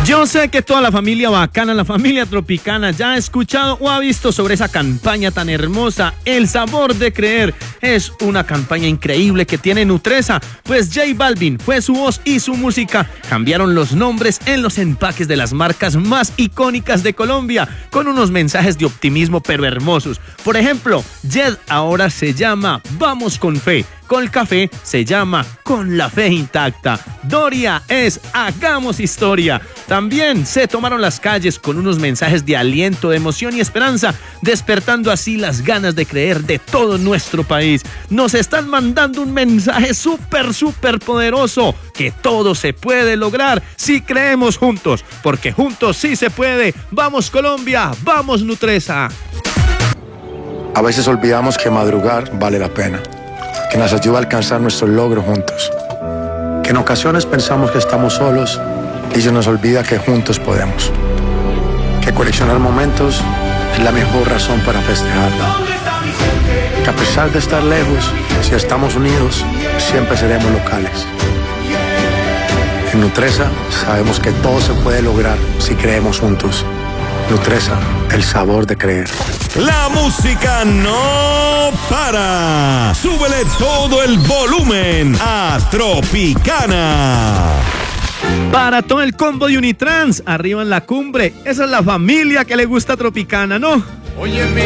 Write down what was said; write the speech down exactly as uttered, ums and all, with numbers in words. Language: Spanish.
Yo sé que toda la familia bacana, la familia tropicana, ya ha escuchado o ha visto sobre esa campaña tan hermosa, El Sabor de Creer. Es una campaña increíble que tiene Nutresa, pues J Balvin fue su voz y su música. Cambiaron los nombres en los empaques de las marcas más icónicas de Colombia, con unos mensajes de optimismo pero hermosos. Por ejemplo, Jet ahora se llama Vamos con Fe. Colcafé se llama Con la Fe Intacta. Doria es Hagamos Historia. También se tomaron las calles con unos mensajes de aliento, de emoción y esperanza, despertando así las ganas de creer de todo nuestro país. Nos están mandando un mensaje súper, súper poderoso, que todo se puede lograr si creemos juntos, porque juntos sí se puede. ¡Vamos Colombia! ¡Vamos Nutresa! A veces olvidamos que madrugar vale la pena, que nos ayuda a alcanzar nuestros logros juntos, que en ocasiones pensamos que estamos solos y se nos olvida que juntos podemos, que coleccionar momentos es la mejor razón para festejarlo, que a pesar de estar lejos, si estamos unidos, siempre seremos locales. En Nutresa sabemos que todo se puede lograr si creemos juntos. Nutresa, el sabor de creer. La música no para. Súbele todo el volumen a Tropicana. Para todo el combo de Unitrans, arriba en la cumbre. Esa es la familia que le gusta Tropicana, ¿no? Óyeme.